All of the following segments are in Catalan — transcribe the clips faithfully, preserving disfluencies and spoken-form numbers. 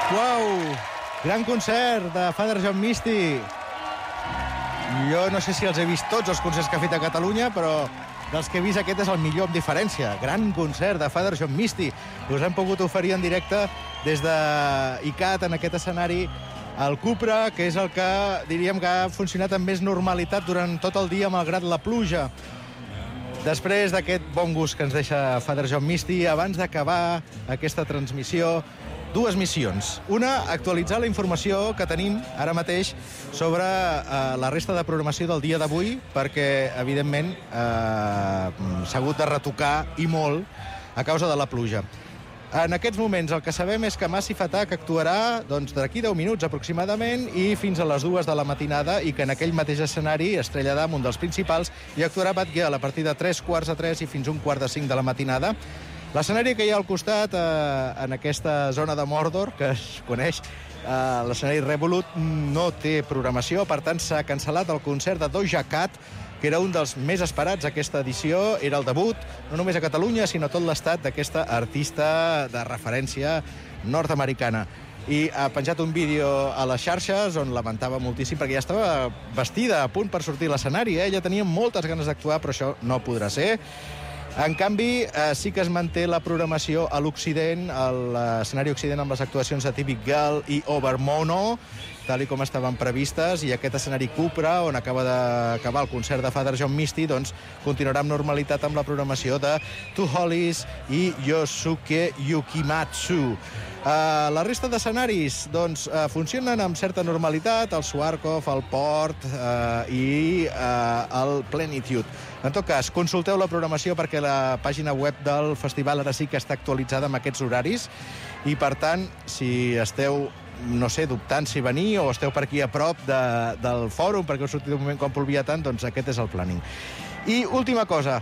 Uau! Gran concert de Father John Misty. Jo no sé si els he vist tots els concerts que ha fet a Catalunya, però dels que he vist aquest és el millor amb diferència. Gran concert de Father John Misty. Us hem pogut oferir en directe des de I C A T en aquest escenari el Cupra, que és el que diríem que ha funcionat amb més normalitat durant tot el dia, malgrat la pluja. Després d'aquest bon gust que ens deixa Father John Misty, abans d'acabar aquesta transmissió, dues missions. Una, actualitzar la informació que tenim ara mateix sobre eh, la resta de programació del dia d'avui, perquè, evidentment, eh, s'ha hagut de retocar i molt a causa de la pluja. En aquests moments el que sabem és que Massive Attack actuarà doncs, d'aquí deu minuts aproximadament i fins a les dues de la matinada, i que en aquell mateix escenari, Estrella d'Am, un dels principals, hi actuarà Bad Gyal a partir de tres quarts de tres i fins un quart de cinc de la matinada. L'escenari que hi ha al costat, eh, en aquesta zona de Mordor, que es coneix, eh, l'escenari Revolut, no té programació, per tant s'ha cancel·lat el concert de Doja Cat, que era un dels més esperats aquesta edició. Era el debut, no només a Catalunya, sinó a tot l'estat, d'aquesta artista de referència nord-americana. I ha penjat un vídeo a les xarxes on lamentava moltíssim, perquè ja estava vestida a punt per sortir a l'escenari. Eh? Ella tenia moltes ganes d'actuar, però això no podrà ser. En canvi, eh, sí que es manté la programació a l'Occident, a l'escenari Occident, amb les actuacions de Typic Girl i Overmono, tal com estaven previstes, i aquest escenari Cupra, on acaba d'acabar el concert de Father John Misty, doncs continuarà amb normalitat amb la programació de Two Hollies i Yosuke Yukimatsu. Uh, la resta d'escenaris doncs, uh, funcionen amb certa normalitat, el Swarkov, el Port uh, i uh, el Plenitude. En tot cas, consulteu la programació perquè la pàgina web del festival ara sí que està actualitzada amb aquests horaris, i per tant, si esteu, no sé, dubtant si venir o esteu per aquí a prop de, del fòrum perquè us sortit un moment quan plovia tant, doncs aquest és el planning. I última cosa,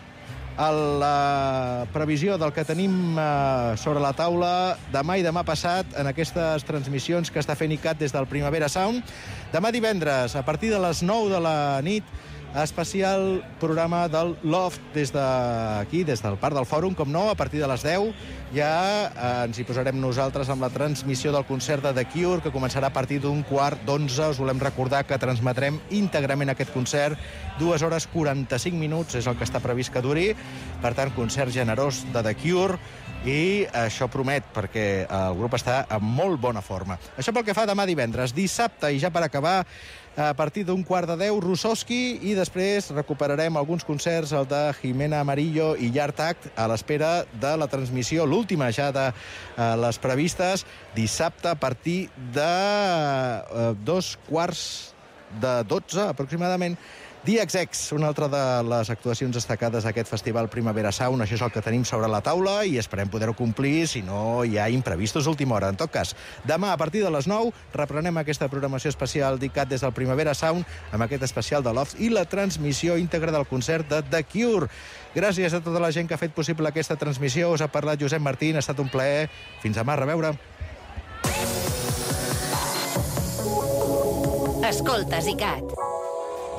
la previsió del que tenim eh, sobre la taula demà i demà passat en aquestes transmissions que està fent I C A T des del Primavera Sound. Demà divendres, a partir de les nou de la nit, especial programa del Loft des d'aquí, des del Parc del Fòrum, com no, a partir de les deu. Ja eh, ens hi posarem nosaltres amb la transmissió del concert de The Cure, que començarà a partir d'un quart d'onze. Us volem recordar que transmetrem íntegrament aquest concert. dues hores quaranta-cinc minuts és el que està previst que duri. Per tant, concert generós de The Cure, i això promet, perquè el grup està en molt bona forma. Això pel que fa demà divendres. Dissabte, i ja per acabar, a partir d'un quart de deu, Russowski, i després recuperarem alguns concerts, el de Jimena Amarillo i Yard Act, a l'espera de la transmissió, l'última ja de eh, les previstes, dissabte a partir de eh, dos quarts de dotze, aproximadament, The X X, una altra de les actuacions destacades d'aquest festival Primavera Sound. Això és el que tenim sobre la taula i esperem poder-ho complir, si no hi ha imprevistos d'última hora. En tot cas, demà a partir de les nou reprenem aquesta programació especial d'I C A T des del Primavera Sound, amb aquest especial de Loft i la transmissió íntegra del concert de The Cure. Gràcies a tota la gent que ha fet possible aquesta transmissió. Us ha parlat Josep Martín, ha estat un plaer. Fins demà, a reveure. Escoltes I C A T.